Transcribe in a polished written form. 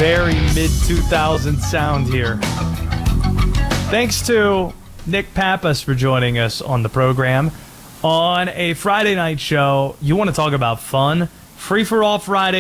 very mid-2000s sound here. Thanks to Nick Pappas for joining us on the program. On a Friday night show, you want to talk about fun? Free for All Friday